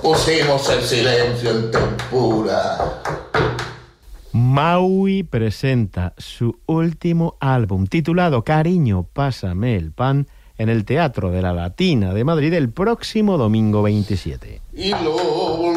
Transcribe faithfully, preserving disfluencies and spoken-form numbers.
pusimos el silencio en tempura. Maui presenta su último álbum titulado Cariño, pásame el pan en el Teatro de la Latina de Madrid el próximo domingo veintisiete. Y lo